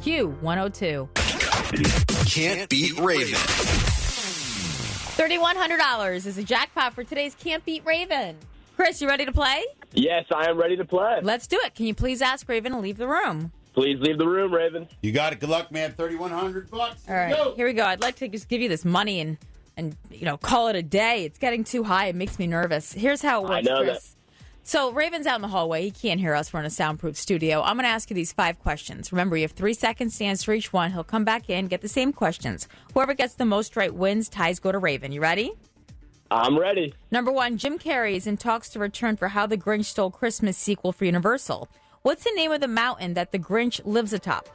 Q102. Can't Beat Raven. $3,100 is a jackpot for today's Can't Beat Raven. Chris, you ready to play? Yes, I am ready to play. Let's do it. Can you please ask Raven to leave the room? Please leave the room, Raven. You got it. Good luck, man. $3,100. All right, here we go. I'd like to just give you this money and call it a day. It's getting too high. It makes me nervous. Here's how it works, I know Chris. that. So Raven's out in the hallway. He can't hear us. We're in a soundproof studio. I'm going to ask you these 5 questions. Remember, you have 3 seconds to answer each one. He'll come back in, get the same questions. Whoever gets the most right wins. Ties go to Raven. You ready? I'm ready. Number 1, Jim Carrey is in talks to return for How the Grinch Stole Christmas sequel for Universal. What's the name of the mountain that the Grinch lives atop?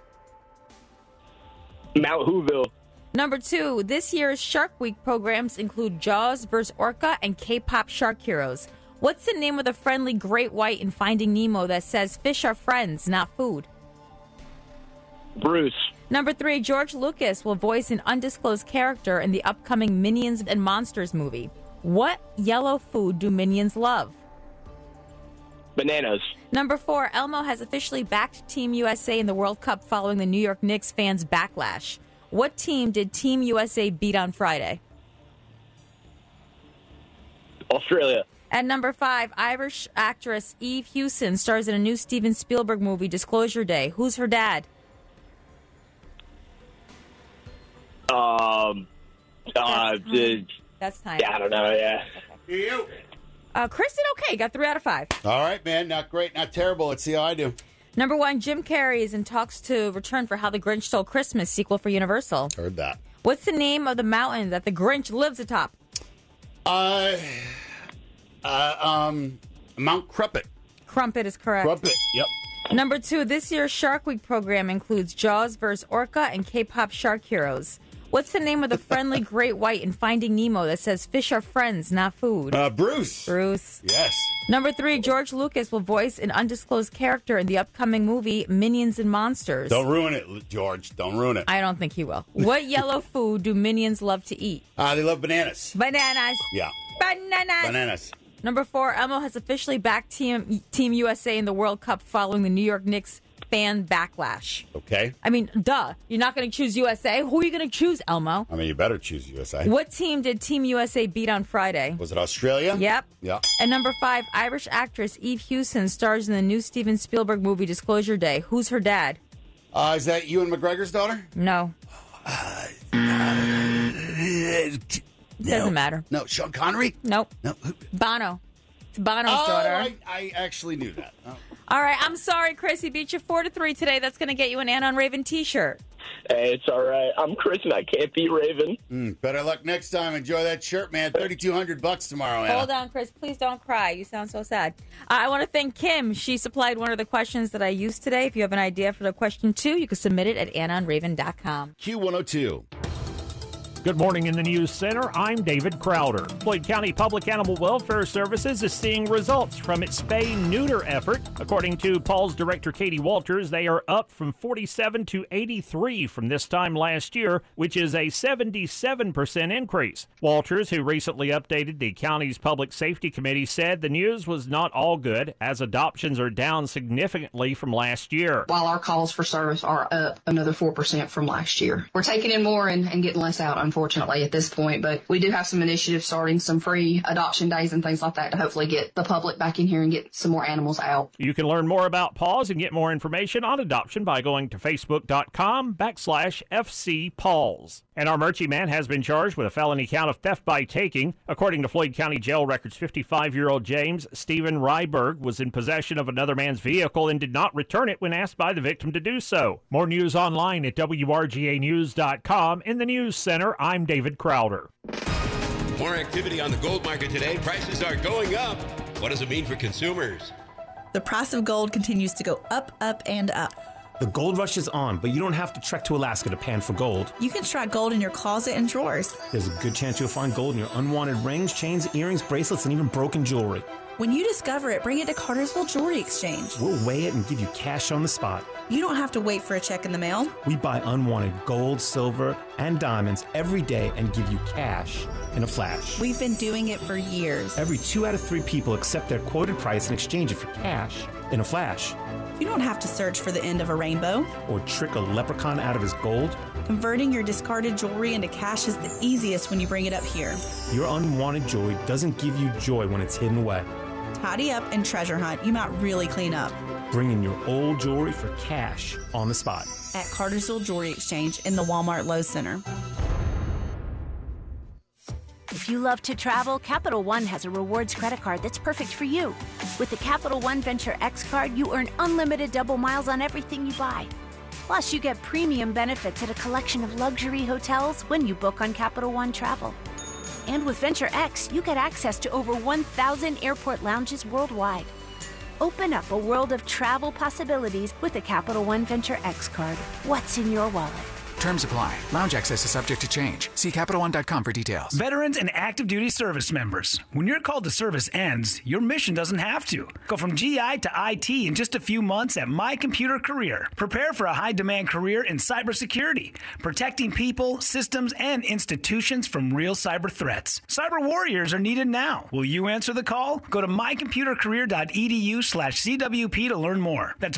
Mount Whoville. Number 2, this year's Shark Week programs include Jaws vs. Orca and K-pop Shark Heroes. What's the name of the friendly great white in Finding Nemo that says fish are friends, not food? Bruce. Number 3, George Lucas will voice an undisclosed character in the upcoming Minions and Monsters movie. What yellow food do Minions love? Bananas. Number 4, Elmo has officially backed Team USA in the World Cup following the New York Knicks fans' backlash. What team did Team USA beat on Friday? Australia. At number 5, Irish actress Eve Hewson stars in a new Steven Spielberg movie, Disclosure Day. Who's her dad? That's time. I don't know, yeah. You. Chris did okay. Got 3 out of 5. All right, man. Not great, not terrible. Let's see how I do. Number 1, Jim Carrey is in talks to return for How the Grinch Stole Christmas sequel for Universal. Heard that. What's the name of the mountain that the Grinch lives atop? Mount Crumpet. Crumpet is correct. Crumpet, yep. Number 2, this year's Shark Week program includes Jaws vs. Orca and K-pop Shark Heroes. What's the name of the friendly great white in Finding Nemo that says fish are friends, not food? Bruce. Bruce. Yes. Number 3, George Lucas will voice an undisclosed character in the upcoming movie Minions and Monsters. Don't ruin it, George. Don't ruin it. I don't think he will. What yellow food do Minions love to eat? They love bananas. Bananas. Yeah. Bananas. Number 4, Elmo has officially backed Team USA in the World Cup following the New York Knicks fan backlash. Okay. I mean, duh. You're not going to choose USA? Who are you going to choose, Elmo? I mean, you better choose USA. What team did Team USA beat on Friday? Was it Australia? Yep. Yeah. And number 5, Irish actress Eve Hewson stars in the new Steven Spielberg movie Disclosure Day. Who's her dad? Is that Ewan McGregor's daughter? No. Doesn't matter. No. Sean Connery? Nope. No. Bono. It's Bono's daughter. I actually knew that. Oh. All right. I'm sorry, Chris. He beat you 4-3 today. That's going to get you an Ann on Raven t-shirt. Hey, it's all right. I'm Chris, and I can't beat Raven. Better luck next time. Enjoy that shirt, man. $3,200 tomorrow, Anna. Hold on, Chris. Please don't cry. You sound so sad. I want to thank Kim. She supplied one of the questions that I used today. If you have an idea for the question 2, you can submit it at AnnOnRaven.com. Q102. Good morning in the News Center. I'm David Crowder. Floyd County Public Animal Welfare Services is seeing results from its spay-neuter effort. According to Paul's director, Katie Walters, they are up from 47 to 83 from this time last year, which is a 77% increase. Walters, who recently updated the county's Public Safety Committee, said the news was not all good, as adoptions are down significantly from last year. While our calls for service are up another 4% from last year. We're taking in more and getting less out, unfortunately, at this point, but we do have some initiatives starting, some free adoption days and things like that to hopefully get the public back in here and get some more animals out. You can learn more about Paws and get more information on adoption by going to facebook.com/FCPaws. And our Murchie man has been charged with a felony count of theft by taking. According to Floyd County Jail records, 55-year-old James Stephen Ryberg was in possession of another man's vehicle and did not return it when asked by the victim to do so. More news online at WRGAnews.com. In the News Center, I'm David Crowder. More activity on the gold market today. Prices are going up. What does it mean for consumers? The price of gold continues to go up, up, and up. The gold rush is on, but you don't have to trek to Alaska to pan for gold. You can track gold in your closet and drawers. There's a good chance you'll find gold in your unwanted rings, chains, earrings, bracelets, and even broken jewelry. When you discover it, bring it to Cartersville Jewelry Exchange. We'll weigh it and give you cash on the spot. You don't have to wait for a check in the mail. We buy unwanted gold, silver, and diamonds every day and give you cash in a flash. We've been doing it for years. Every 2 out of 3 people accept their quoted price and exchange it for cash in a flash. You don't have to search for the end of a rainbow. Or trick a leprechaun out of his gold. Converting your discarded jewelry into cash is the easiest when you bring it up here. Your unwanted jewelry doesn't give you joy when it's hidden away. Tidy up and treasure hunt. You might really clean up. Bring in your old jewelry for cash on the spot. At Cartersville Jewelry Exchange in the Walmart Lowe's Center. If you love to travel, Capital One has a rewards credit card that's perfect for you. With the Capital One Venture X card, you earn unlimited double miles on everything you buy. Plus, you get premium benefits at a collection of luxury hotels when you book on Capital One Travel. And with Venture X, you get access to over 1,000 airport lounges worldwide. Open up a world of travel possibilities with the Capital One Venture X card. What's in your wallet? Terms apply. Lounge access is subject to change. See CapitalOne.com for details. Veterans and active duty service members. When your call to service ends, your mission doesn't have to. Go from GI to IT in just a few months at My Computer Career. Prepare for a high-demand career in cybersecurity, protecting people, systems, and institutions from real cyber threats. Cyber warriors are needed now. Will you answer the call? Go to mycomputercareer.edu/CWP to learn more. That's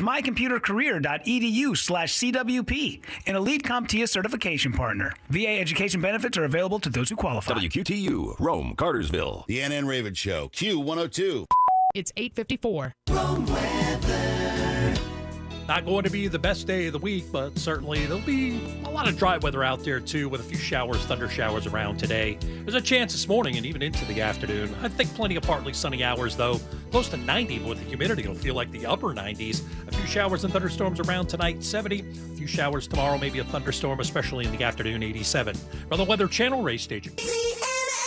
mycomputercareer.edu/CWP. An elite CompTIA certification partner. VA education benefits are available to those who qualify. WQTU, Rome, Cartersville. The Ann and Raven Show, Q102. It's 8:54. Rome weather. Not going to be the best day of the week, but certainly there'll be a lot of dry weather out there, too, with a few showers, thunder showers around today. There's a chance this morning and even into the afternoon. I think plenty of partly sunny hours, though. Close to 90, but with the humidity, it'll feel like the upper 90s. A few showers and thunderstorms around tonight, 70. A few showers tomorrow, maybe a thunderstorm, especially in the afternoon, 87. From the Weather Channel, Ray Staging.